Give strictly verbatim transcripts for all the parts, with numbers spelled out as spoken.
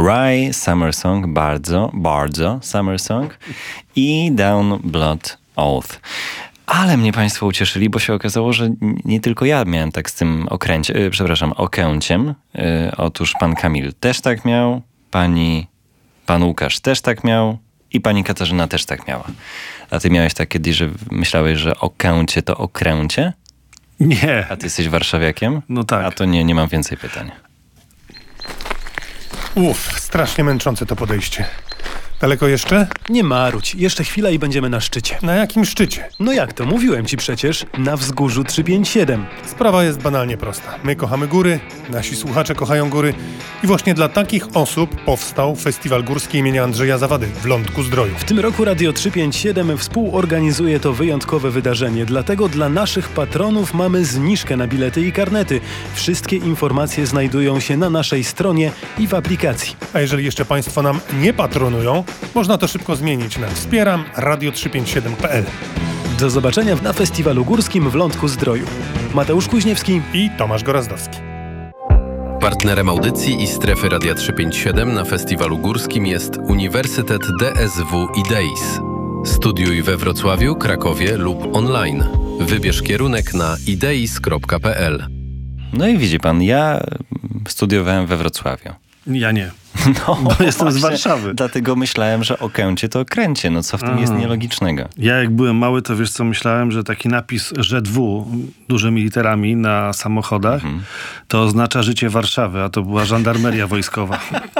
Rye, Summer Song, bardzo, bardzo Summer Song i Down Blood Oath. Ale mnie państwo ucieszyli, bo się okazało, że nie tylko ja miałem tak z tym okręcie, yy, przepraszam, okęciem. Yy, otóż pan Kamil też tak miał, pani, pan Łukasz też tak miał i pani Katarzyna też tak miała. A ty miałeś tak kiedyś, że myślałeś, że okęcie to okręcie? Nie. A ty jesteś warszawiakiem? No tak. A to nie, nie mam więcej pytań. Uff, strasznie męczące to podejście. Daleko jeszcze? Nie marudź, jeszcze chwila i będziemy na szczycie. Na jakim szczycie? No jak to? Mówiłem ci przecież, na wzgórzu trzysta pięćdziesiąt siedem. Sprawa jest banalnie prosta. My kochamy góry, nasi słuchacze kochają góry i właśnie dla takich osób powstał Festiwal Górski imienia Andrzeja Zawady w Lądku Zdroju. W tym roku Radio trzysta pięćdziesiąt siedem współorganizuje to wyjątkowe wydarzenie, dlatego dla naszych patronów mamy zniżkę na bilety i karnety. Wszystkie informacje znajdują się na naszej stronie i w aplikacji. A jeżeli jeszcze państwo nam nie patronują, można to szybko zmienić na wspieram radio trzysta pięćdziesiąt siedem kropka p l. Do zobaczenia na Festiwalu Górskim w Lądku Zdroju. Mateusz Kuźniewski i Tomasz Gorazdowski. Partnerem audycji i strefy Radia trzysta pięćdziesiąt siedem na Festiwalu Górskim jest Uniwersytet D S W IDEIS. Studiuj we Wrocławiu, Krakowie lub online. Wybierz kierunek na ideis kropka p l. No i widzi pan, ja studiowałem we Wrocławiu. Ja nie. No, bo jestem z właśnie, Warszawy. Dlatego myślałem, że okęcie to okręcie. No co w tym Aha. jest nielogicznego? Ja jak byłem mały, to wiesz co, myślałem, że taki napis Z W dużymi literami na samochodach mhm. to oznacza życie Warszawy, a to była żandarmeria wojskowa.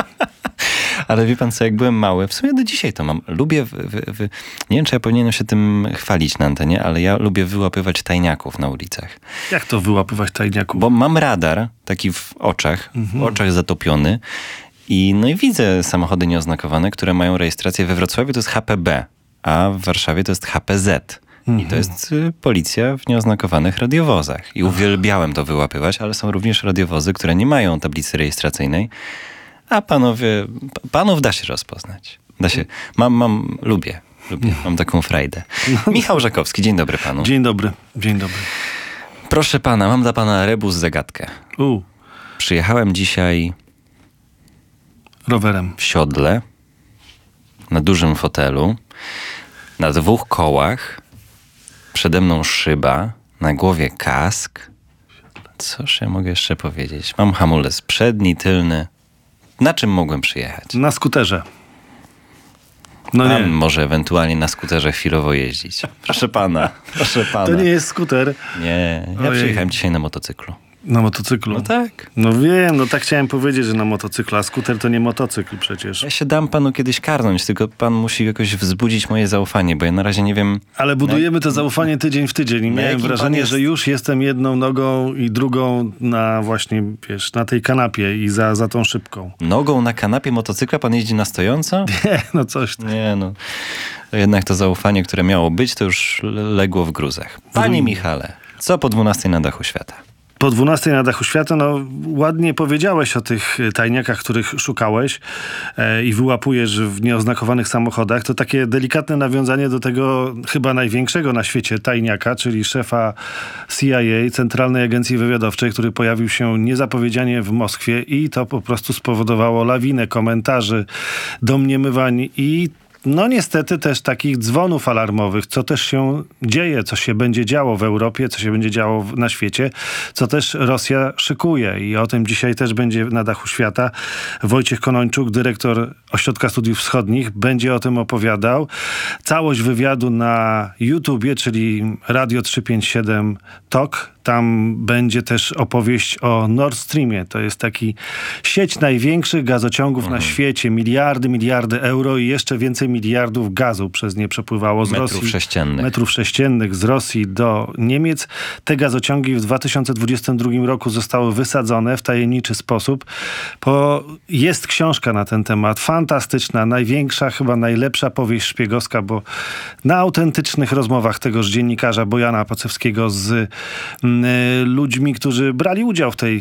Ale wie pan co, jak byłem mały, w sumie do dzisiaj to mam. Lubię, wy, wy, wy, nie wiem czy ja powinienem się tym chwalić na antenie, ale ja lubię wyłapywać tajniaków na ulicach. Jak to wyłapywać tajniaków? Bo mam radar, taki w oczach, mhm. w oczach zatopiony i no i widzę samochody nieoznakowane, które mają rejestrację we Wrocławiu, to jest H P B, a w Warszawie to jest H P Z. Mhm. I to jest y, policja w nieoznakowanych radiowozach. I uwielbiałem to wyłapywać, ale są również radiowozy, które nie mają tablicy rejestracyjnej. A panowie, panów da się rozpoznać. Da się. Mam, mam, lubię, lubię. Mam taką frajdę. Michał Żakowski, dzień dobry panu. Dzień dobry, dzień dobry. Proszę pana, mam dla pana rebus zagadkę. U. Przyjechałem dzisiaj rowerem w siodle, na dużym fotelu, na dwóch kołach, przede mną szyba, na głowie kask. Cóż ja mogę jeszcze powiedzieć? Mam hamulec przedni, tylny. Na czym mogłem przyjechać? Na skuterze. No Pan nie. może ewentualnie na skuterze chwilowo jeździć. Proszę pana, proszę pana. To nie jest skuter. Nie, ja Ojej. przyjechałem dzisiaj na motocyklu. Na motocyklu? No tak. No wiem, no tak chciałem powiedzieć, że na motocyklu, a skuter to nie motocykl przecież. Ja się dam panu kiedyś karnąć, tylko pan musi jakoś wzbudzić moje zaufanie, bo ja na razie nie wiem... Ale budujemy to zaufanie tydzień w tydzień i miałem wrażenie, jest... że już jestem jedną nogą i drugą na właśnie, wiesz, na tej kanapie i za, za tą szybką. Nogą na kanapie motocykla pan jeździ na stojąco? Nie, no coś. Nie, no. To jednak to zaufanie, które miało być, to już legło w gruzach. Panie Michale, co po dwunastej na dachu świata? Po dwunastej na dachu świata, no ładnie powiedziałeś o tych tajniakach, których szukałeś e, i wyłapujesz w nieoznakowanych samochodach. To takie delikatne nawiązanie do tego chyba największego na świecie tajniaka, czyli szefa C I A, Centralnej Agencji Wywiadowczej, który pojawił się niezapowiedzianie w Moskwie i to po prostu spowodowało lawinę komentarzy, domniemywań i no niestety też takich dzwonów alarmowych, co też się dzieje, co się będzie działo w Europie, co się będzie działo na świecie, co też Rosja szykuje i o tym dzisiaj też będzie na dachu świata. Wojciech Konończuk, dyrektor Ośrodka Studiów Wschodnich, będzie o tym opowiadał. Całość wywiadu na YouTubie, czyli Radio trzysta pięćdziesiąt siedem Talk. Tam będzie też opowieść o Nord Streamie. To jest taki sieć największych gazociągów mhm. na świecie. Miliardy, miliardy euro i jeszcze więcej miliardów gazu przez nie przepływało z metrów Rosji. Sześciennych. Metrów sześciennych z Rosji do Niemiec. Te gazociągi w dwa tysiące dwudziestym drugim roku zostały wysadzone w tajemniczy sposób. Po... Jest książka na ten temat. Fantastyczna, największa, chyba najlepsza powieść szpiegowska, bo na autentycznych rozmowach tegoż dziennikarza Bojana Pacewskiego z ludźmi, którzy brali udział w tej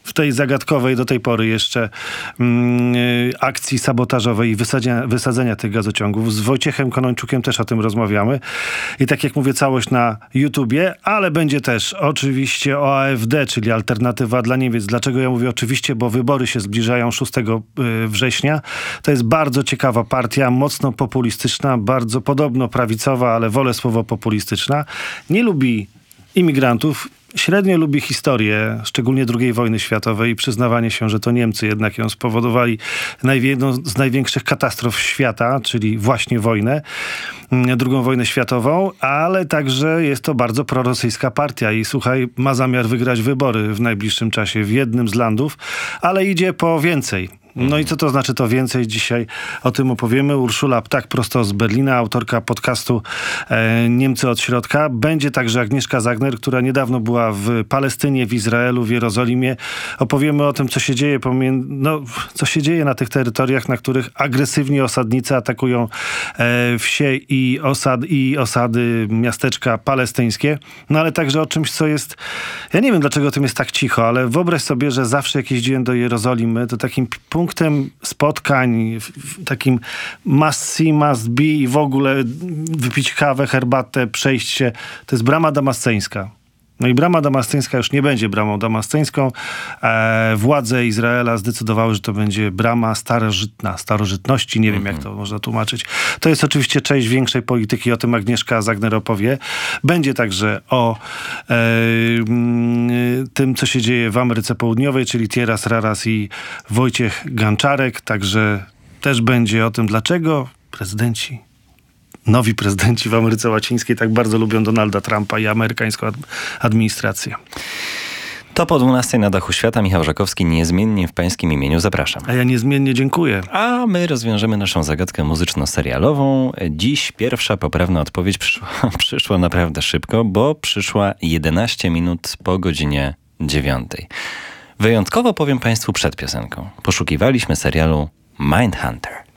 w tej zagadkowej do tej pory jeszcze mm, akcji sabotażowej i wysadzenia, wysadzenia tych gazociągów. Z Wojciechem Konończukiem też o tym rozmawiamy. I tak jak mówię, całość na YouTubie, ale będzie też oczywiście o A F D, czyli Alternatywa dla Niemiec. Dlaczego ja mówię oczywiście? Bo wybory się zbliżają szóstego września. To jest bardzo ciekawa partia, mocno populistyczna, bardzo podobno prawicowa, ale wolę słowo populistyczna. Nie lubi imigrantów, średnio lubi historię, szczególnie drugiej wojny światowej i przyznawanie się, że to Niemcy jednak ją spowodowali jedną z największych katastrof świata, czyli właśnie wojnę, drugą wojnę światową, ale także jest to bardzo prorosyjska partia i słuchaj, ma zamiar wygrać wybory w najbliższym czasie w jednym z landów, ale idzie po więcej. No i co to znaczy to więcej? Dzisiaj o tym opowiemy. Urszula Ptak prosto z Berlina, autorka podcastu e, Niemcy od środka. Będzie także Agnieszka Zagner, która niedawno była w Palestynie, w Izraelu, w Jerozolimie. Opowiemy o tym, co się dzieje pomiędzy, no, co się dzieje na tych terytoriach, na których agresywni osadnicy atakują e, wsie i, osad, i osady, miasteczka palestyńskie. No ale także o czymś, co jest... Ja nie wiem, dlaczego o tym jest tak cicho, ale wyobraź sobie, że zawsze jak jeździłem do Jerozolimy, to takim punktem spotkań, takim must see, must be i w ogóle wypić kawę, herbatę, przejść się, to jest Brama Damasceńska. No i Brama Damasceńska już nie będzie bramą damasceńską. E, władze Izraela zdecydowały, że to będzie brama starożytna, starożytności. Nie wiem, jak to można tłumaczyć. To jest oczywiście część większej polityki, o tym Agnieszka Zagner opowie. Będzie także o e, tym, co się dzieje w Ameryce Południowej, czyli Tieras Raras i Wojciech Ganczarek. Także też będzie o tym, dlaczego prezydenci nowi prezydenci w Ameryce Łacińskiej tak bardzo lubią Donalda Trumpa i amerykańską ad- administrację. To po dwunastej na dachu świata. Michał Żakowski niezmiennie w pańskim imieniu zapraszam. A ja niezmiennie dziękuję. A my rozwiążemy naszą zagadkę muzyczno-serialową. Dziś pierwsza poprawna odpowiedź przyszła, przyszła naprawdę szybko, bo przyszła jedenaście minut po godzinie dziewiątej. Wyjątkowo powiem państwu przed piosenką. Poszukiwaliśmy serialu Mindhunter.